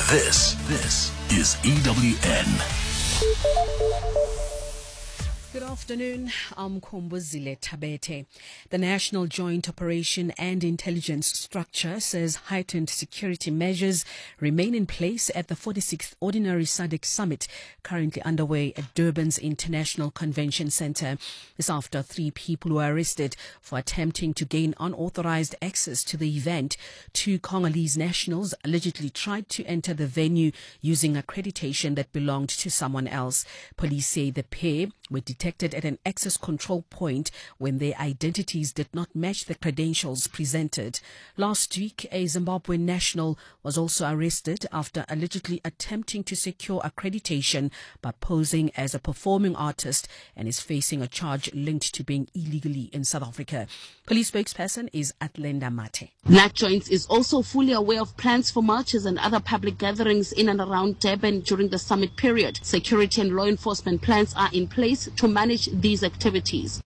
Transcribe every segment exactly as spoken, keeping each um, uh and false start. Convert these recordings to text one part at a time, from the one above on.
This, this is E W N. Good afternoon. I'm Kombuzile Tabete. The National Joint Operation and Intelligence Structure says heightened security measures remain in place at the forty-sixth Ordinary S A D C Summit, currently underway at Durban's International Convention Center. This after three people were arrested for attempting to gain unauthorized access to the event. Two Congolese nationals allegedly tried to enter the venue using accreditation that belonged to someone else. Police say the pair were detected at an access control point when their identities did not match the credentials presented. Last week, a Zimbabwean national was also arrested after allegedly attempting to secure accreditation by posing as a performing artist and is facing a charge linked to being illegally in South Africa. Police spokesperson is Atlenda Mate. NATJoints is also fully aware of plans for marches and other public gatherings in and around Durban during the summit period. Security and law enforcement plans are in place to manage these activities.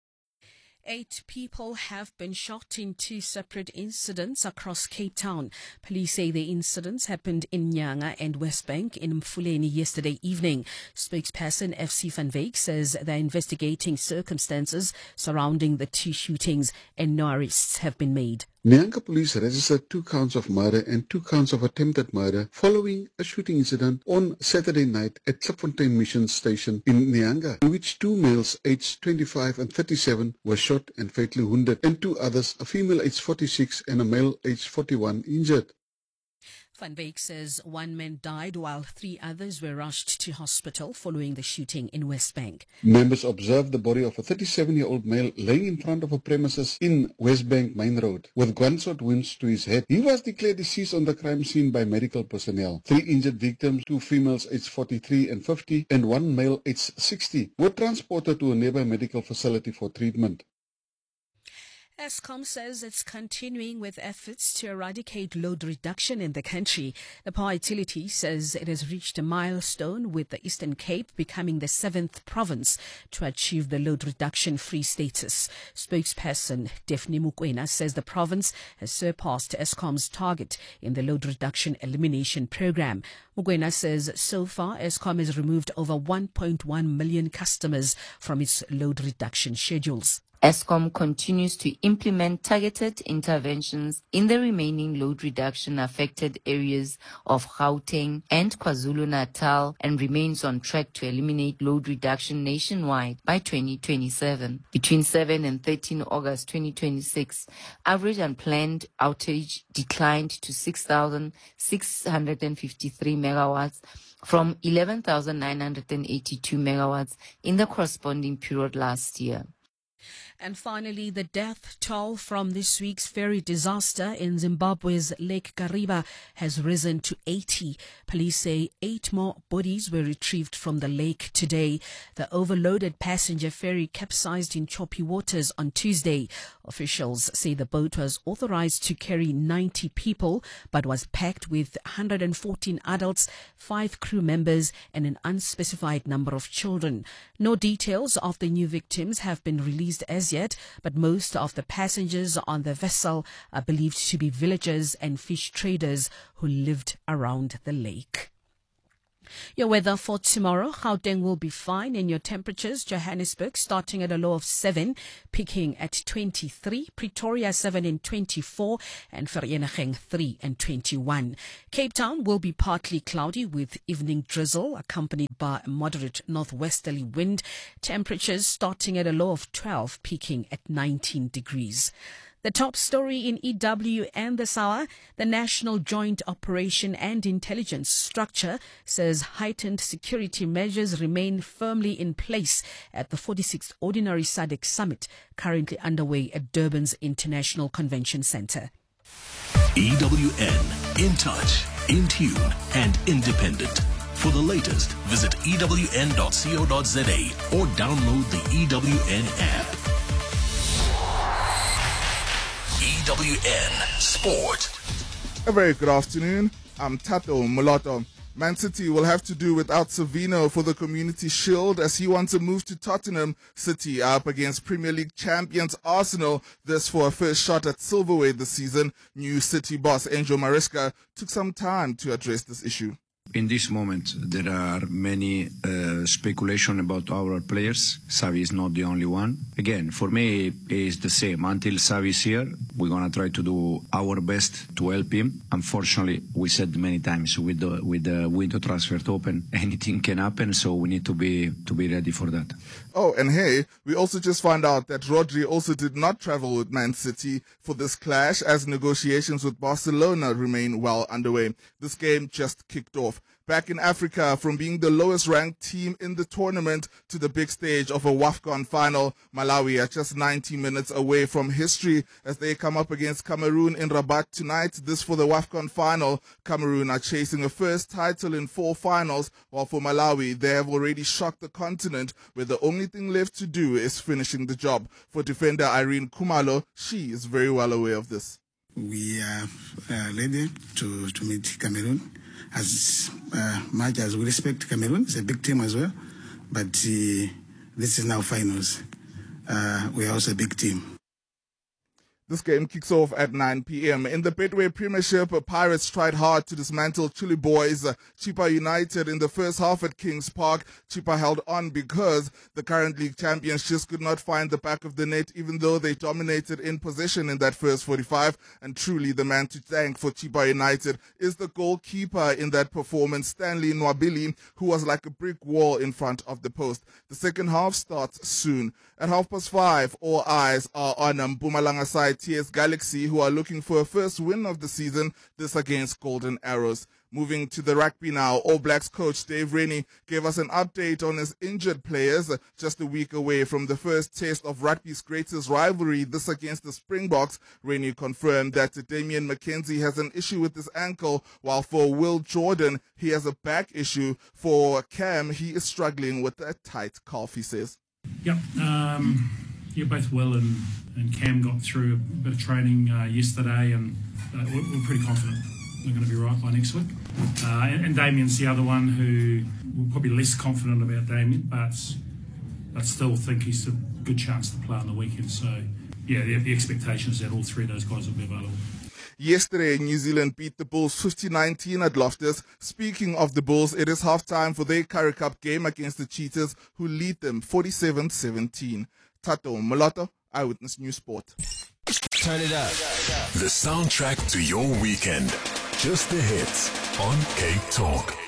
Eight people have been shot in two separate incidents across Cape Town. Police say the incidents happened in Nyanga and Westbank in Mfuleni yesterday evening. Spokesperson F C Van Wyk says they're investigating circumstances surrounding the two shootings and no arrests have been made. Nyanga police registered two counts of murder and two counts of attempted murder following a shooting incident on Saturday night at Klipfontein Mission Station in Nyanga, in which two males aged twenty-five and thirty-seven were shot and fatally wounded, and two others, a female aged forty-six and a male aged forty-one, injured. Van Wyk says one man died while three others were rushed to hospital following the shooting in Westbank. Members observed the body of a thirty-seven-year-old male laying in front of a premises in Westbank Main Road with gunshot wounds to his head. He was declared deceased on the crime scene by medical personnel. Three injured victims, two females aged forty-three and fifty and one male aged sixty, were transported to a nearby medical facility for treatment. Eskom says it's continuing with efforts to eradicate load reduction in the country. The power utility says it has reached a milestone, with the Eastern Cape becoming the seventh province to achieve the load reduction-free status. Spokesperson Daphne Mukwena says the province has surpassed Eskom's target in the load reduction elimination program. Mukwena says so far Eskom has removed over one point one million customers from its load reduction schedules. Eskom continues to implement targeted interventions in the remaining load reduction affected areas of Gauteng and KwaZulu-Natal and remains on track to eliminate load reduction nationwide by twenty twenty-seven. Between seven and thirteen August twenty twenty-six, average unplanned outage declined to six thousand six hundred fifty-three megawatts from eleven thousand nine hundred eighty-two megawatts in the corresponding period last year. And finally, the death toll from this week's ferry disaster in Zimbabwe's Lake Kariba has risen to eighty. Police say eight more bodies were retrieved from the lake today. The overloaded passenger ferry capsized in choppy waters on Tuesday. Officials say the boat was authorized to carry ninety people, but was packed with one hundred fourteen adults, five crew members, and an unspecified number of children. No details of the new victims have been released as yet, but most of the passengers on the vessel are believed to be villagers and fish traders who lived around the lake. Your weather for tomorrow: Gauteng will be fine, and your temperatures: Johannesburg starting at a low of seven, peaking at twenty-three, Pretoria seven and twenty-four, and Vereeniging three and twenty-one. Cape Town will be partly cloudy with evening drizzle accompanied by a moderate northwesterly wind. Temperatures starting at a low of twelve, peaking at nineteen degrees. The top story in E W and this hour: the National Joint Operation and Intelligence Structure says heightened security measures remain firmly in place at the forty-sixth Ordinary S A D C Summit, currently underway at Durban's International Convention Center. E W N, in touch, in tune, and independent. For the latest, visit E W N dot co dot za or download the E W N app. E W N Sport. A very good afternoon. I'm Tato Mulatto. Man City will have to do without Savino for the Community Shield as he wants to move to Tottenham. City are up against Premier League champions Arsenal, this for a first shot at silverware this season. New City boss Enzo Maresca took some time to address this issue. In this moment, there are many uh, speculation about our players. Xavi is not the only one. Again, for me, it's the same. Until Xavi is here, we're going to try to do our best to help him. Unfortunately, we said many times, with the, with the window transfer open, anything can happen, so we need to be to be ready for that. Oh, and hey, we also just found out that Rodri also did not travel with Man City for this clash as negotiations with Barcelona remain well underway. This game just kicked off. Back in Africa, from being the lowest ranked team in the tournament to the big stage of a WAFCON final, Malawi are just ninety minutes away from history as they come up against Cameroon in Rabat tonight. This for the WAFCON final. Cameroon are chasing a first title in four finals, while for Malawi, they have already shocked the continent, where the only thing left to do is finishing the job. For defender Irene Kumalo, she is very well aware of this. We are uh, ready to, to meet Cameroon. As uh, much as we respect Cameroon, it's a big team as well, but uh, this is now finals. Uh, we are also a big team. This game kicks off at nine p.m. In the Betway Premiership, Pirates tried hard to dismantle Chile Boys. Chippa United in the first half at Kings Park. Chippa held on because the current league champions just could not find the back of the net, even though they dominated in possession in that first forty-five. And truly the man to thank for Chippa United is the goalkeeper in that performance, Stanley Nwabili, who was like a brick wall in front of the post. The second half starts soon. At half past five, all eyes are on Mpumalanga side T S Galaxy, who are looking for a first win of the season, this against Golden Arrows. Moving to the rugby now, All Blacks coach Dave Rennie gave us an update on his injured players just a week away from the first test of rugby's greatest rivalry, this against the Springboks. Rennie confirmed that Damian McKenzie has an issue with his ankle, while for Will Jordan, he has a back issue. For Cam, he is struggling with a tight calf, he says. Yep, um, yeah, both Will and, and Cam got through a bit of training uh, yesterday, and uh, we're, we're pretty confident they're going to be right by next week. Uh, and, and Damien's the other one who we're probably less confident about Damien, but but still think he's a good chance to play on the weekend. So, yeah, the, the expectation is that all three of those guys will be available. Yesterday, New Zealand beat the Bulls fifty nineteen at Loftus. Speaking of the Bulls, it is half-time for their Currie Cup game against the Cheetahs, who lead them forty-seven seventeen. Tato Moloto, Eyewitness News Sport. Turn it up. The soundtrack to your weekend. Just the hits on Cape Talk.